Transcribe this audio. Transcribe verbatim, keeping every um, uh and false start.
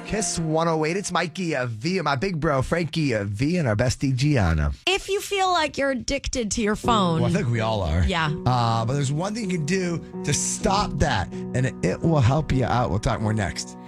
Kiss one oh eight. It's Mikey uh, V, my big bro, Frankie uh, V, and our bestie, Gianna. If you feel like you're addicted to your phone. Well, I think we all are. Yeah. Uh, but there's one thing you can do to stop that, and it, it will help you out. We'll talk more next.